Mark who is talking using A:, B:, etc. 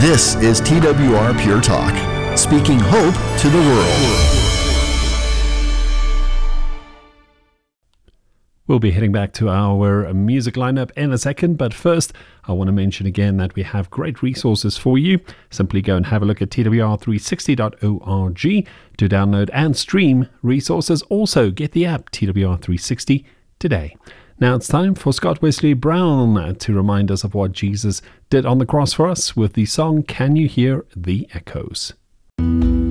A: This is TWR Pure Talk, speaking hope to the world.
B: We'll be heading back to our music lineup in a second, but first I want to mention again that we have great resources for you. Simply go and have a look at twr360.org to download and stream resources. Also, get the app TWR360 today. Now it's time for Scott Wesley Brown to remind us of what Jesus did on the cross for us with the song, Can You Hear the Echoes?